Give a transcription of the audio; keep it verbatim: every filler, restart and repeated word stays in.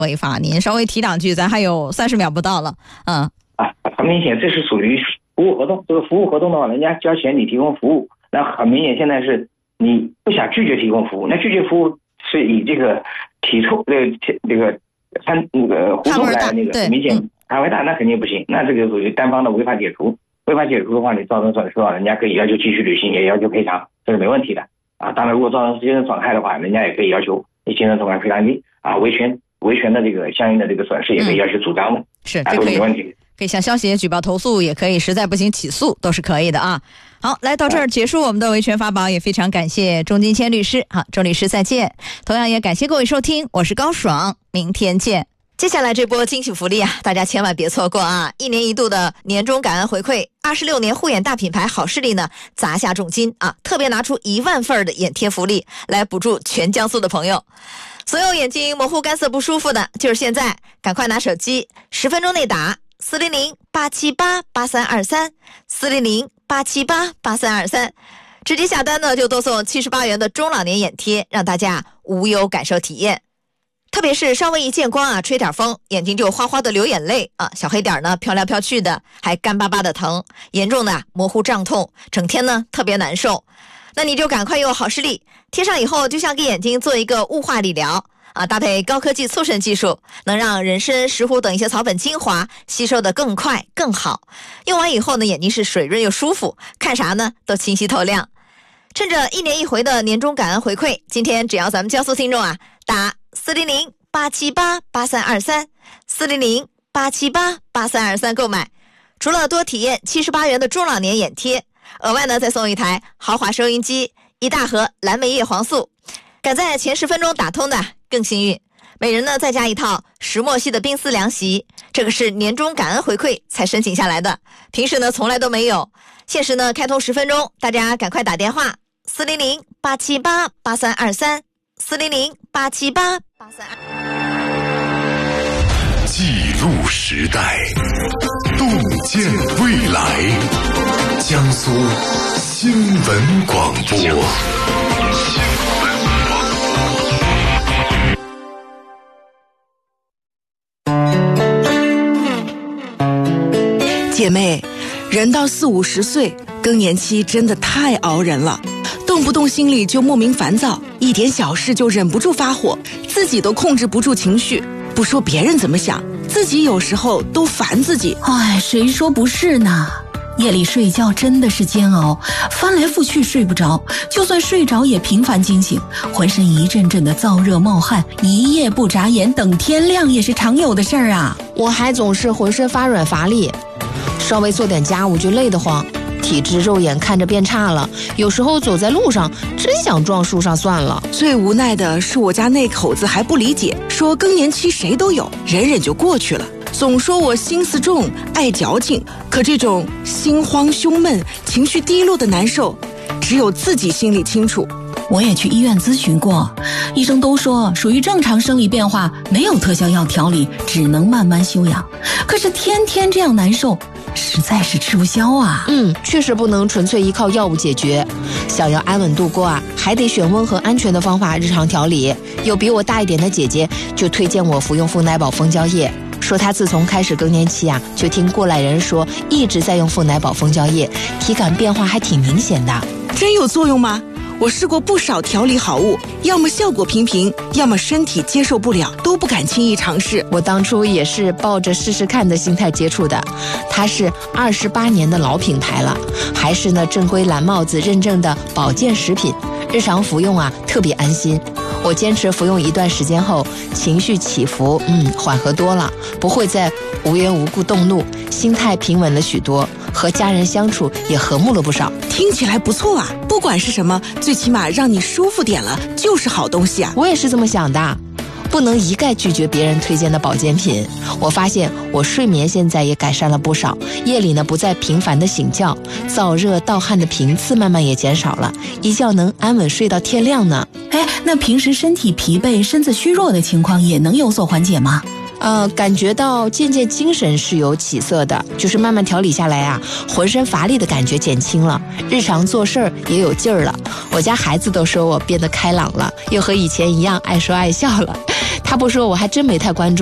违法。您稍微提两句，咱还有三十秒不到了。嗯啊，很明显这是属于服务合同。这个服务合同的话，人家交钱你提供服务，那很明显现在是你不想拒绝提供服务，那拒绝服务是以这个体臭这个这个参那个胡同来那个明显范围大，那肯定不行，那这个属于单方的违法解除。违法解除的话，你造成损失的话，人家可以要求继续履行，也要求赔偿，这是没问题的啊。当然，如果造成精神损害的话，人家也可以要求你精神损害赔偿金啊，维权维权的这个相应的这个损失也可以要求主张的，嗯、 是这没问题。 可以向消协举报投诉，也可以实在不行起诉，都是可以的啊。好，来到这儿结束我们的维权法宝，也非常感谢钟金谦律师。好，钟律师再见。同样也感谢各位收听，我是高爽，明天见。接下来这波惊喜福利啊，大家千万别错过啊！一年一度的年终感恩回馈，二十六年护眼大品牌好视力呢砸下重金啊，特别拿出一万份的眼贴福利来补助全江苏的朋友。所有眼睛模糊干涩不舒服的，就是现在赶快拿手机，十分钟内打四零零八七八八三二三四零零八七八八三二三，直接下单呢就多送七十八元的中老年眼贴，让大家无忧感受体验。特别是稍微一见光啊，吹点风，眼睛就哗哗的流眼泪啊，小黑点呢飘来飘去的，还干巴巴的疼，严重的模糊胀痛，整天呢特别难受。那你就赶快用好视力贴上以后，就像给眼睛做一个雾化理疗啊，搭配高科技促渗技术，能让人参、石斛等一些草本精华吸收的更快更好。用完以后呢，眼睛是水润又舒服，看啥呢都清晰透亮。趁着一年一回的年终感恩回馈，今天只要咱们江苏听众啊打四零零八七八八三二三四零零八七八八三二三购买，除了多体验七十八元的中老年眼贴，额外呢再送一台豪华收音机，一大盒蓝莓叶黄素。赶在前十分钟打通的更幸运，每人呢再加一套石墨烯的冰丝凉席，这个是年终感恩回馈才申请下来的，平时呢从来都没有。限时呢开通十分钟，大家赶快打电话四零零八七八八三二三四零零八七八八三二。 记录时代，洞见未来，江苏新闻广播。新闻姐妹，人到四五十岁，更年期真的太熬人了，动不动心里就莫名烦躁，一点小事就忍不住发火，自己都控制不住情绪，不说别人怎么想，自己有时候都烦自己。 哎，谁说不是呢？夜里睡觉真的是煎熬，翻来覆去睡不着，就算睡着也频繁惊醒，浑身一阵阵的燥热冒汗，一夜不眨眼等天亮也是常有的事儿啊。 我还总是浑身发软乏力，稍微做点家务就累得慌，体质肉眼看着变差了，有时候走在路上真想撞树上算了。 最无奈的是我家那口子还不理解，说更年期谁都有，忍忍就过去了，总说我心思重爱矫情，可这种心慌胸闷情绪低落的难受只有自己心里清楚。 我也去医院咨询过，医生都说属于正常生理变化，没有特效药调理，只能慢慢休养。可是天天这样难受，实在是吃不消啊。 嗯，确实不能纯粹依靠药物解决，想要安稳度过啊，还得选温和安全的方法日常调理。有比我大一点的姐姐就推荐我服用妇奶宝蜂胶液，说她自从开始更年期啊，就听过来人说一直在用妇奶宝蜂胶液，体感变化还挺明显的。 真有作用吗？我试过不少调理好物，要么效果平平，要么身体接受不了，都不敢轻易尝试。 我当初也是抱着试试看的心态接触的，它是二十八年的老品牌了，还是呢正规蓝帽子认证的保健食品，日常服用啊特别安心。我坚持服用一段时间后，情绪起伏嗯缓和多了，不会再无缘无故动怒，心态平稳了许多，和家人相处也和睦了不少。 听起来不错啊，不管是什么，最起码让你舒服点了就是好东西啊。 我也是这么想的，不能一概拒绝别人推荐的保健品。我发现我睡眠现在也改善了不少，夜里呢不再频繁的醒觉，燥热盗汗的频次慢慢也减少了，一觉能安稳睡到天亮呢。 哎，那平时身体疲惫、身子虚弱的情况也能有所缓解吗？ 呃，感觉到渐渐精神是有起色的，就是慢慢调理下来啊，浑身乏力的感觉减轻了，日常做事儿也有劲儿了。我家孩子都说我变得开朗了，又和以前一样爱说爱笑了。他他不说，我还真没太关注。